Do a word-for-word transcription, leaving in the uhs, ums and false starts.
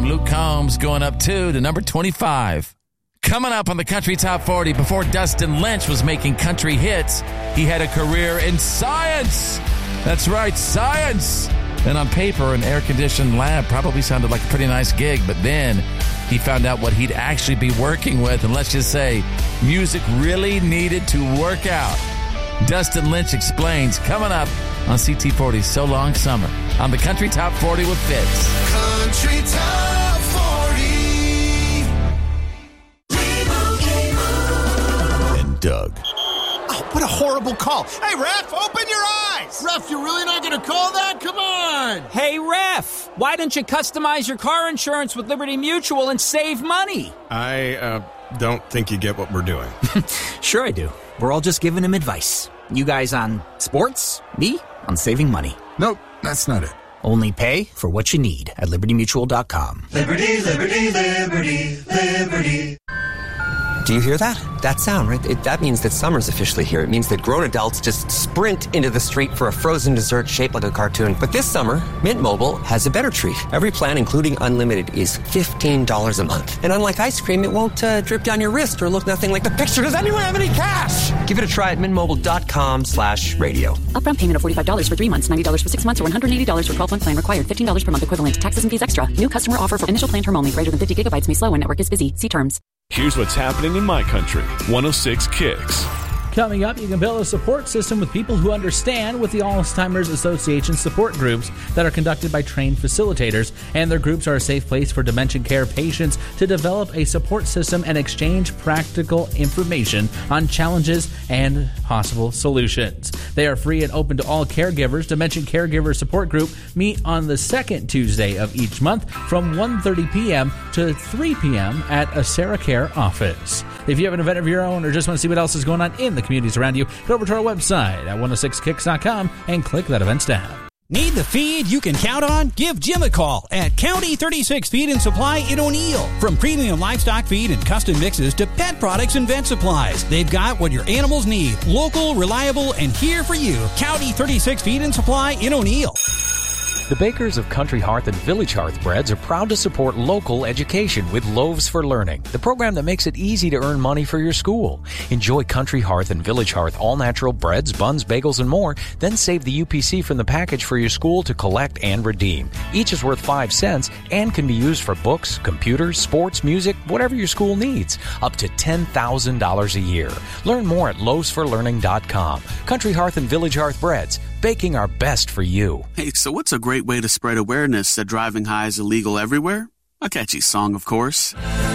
Luke Combs going up two to number twenty-five. Coming up on the Country Top forty, before Dustin Lynch was making country hits, he had a career in science. That's right, science. And on paper, an air-conditioned lab probably sounded like a pretty nice gig, but then he found out what he'd actually be working with, and let's just say, music really needed to work out. Dustin Lynch explains, coming up on C T forty's So Long Summer on the Country Top forty with Fitz. Country Top forty. And Doug. Oh, what a horrible call. Hey, ref, open your eyes. Ref, you're really not going to call that? Come on. Hey, ref, why don't you customize your car insurance with Liberty Mutual and save money? I uh, don't think you get what we're doing. Sure I do. We're all just giving him advice. You guys on sports, me on saving money. Nope, that's not it. Only pay for what you need at liberty mutual dot com. Liberty, liberty, liberty, liberty. Do you hear that? That sound, right? It, that means that summer's officially here. It means that grown adults just sprint into the street for a frozen dessert shaped like a cartoon. But this summer, Mint Mobile has a better treat. Every plan, including unlimited, is fifteen dollars a month. And unlike ice cream, it won't uh, drip down your wrist or look nothing like the picture. Does anyone have any cash? Give it a try at mintmobile.com slash radio. Upfront payment of forty-five dollars for three months, ninety dollars for six months, or one hundred eighty dollars for twelve-month plan required. fifteen dollars per month equivalent. Taxes and fees extra. New customer offer for initial plan term only. Greater than fifty gigabytes may slow when network is busy. See terms. Here's what's happening in my country. one oh six Kicks. Coming up, you can build a support system with people who understand with the Alzheimer's Association support groups that are conducted by trained facilitators, and their groups are a safe place for dementia care patients to develop a support system and exchange practical information on challenges and possible solutions. They are free and open to all caregivers. Dementia Caregiver Support Group meet on the second Tuesday of each month from one thirty p.m. to three p.m. at a SarahCare office. If you have an event of your own or just want to see what else is going on in the communities around you, head over to our website at one oh six kicks dot com and click that events tab. Need the feed you can count on? Give Jim a call at County thirty-six Feed and Supply in O'Neill. From premium livestock feed and custom mixes to pet products and vet supplies, they've got what your animals need. Local, reliable, and here for you. County thirty-six Feed and Supply in O'Neill. The bakers of Country Hearth and Village Hearth Breads are proud to support local education with Loaves for Learning, the program that makes it easy to earn money for your school. Enjoy Country Hearth and Village Hearth all-natural breads, buns, bagels, and more, then save the U P C from the package for your school to collect and redeem. Each is worth five cents and can be used for books, computers, sports, music, whatever your school needs, up to ten thousand dollars a year. Learn more at loaves for learning dot com. Country Hearth and Village Hearth Breads, baking our best for you. Hey, so what's a great way to spread awareness that driving high is illegal everywhere? A catchy song, of course.